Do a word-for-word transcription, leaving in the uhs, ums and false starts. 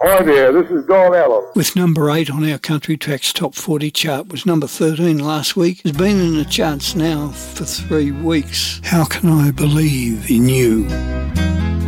Hi there, this is Don Allen. With number eight on our Country Tracks Top forty chart, was number thirteen last week. Has been in the charts now for three weeks. How Can I Believe in You?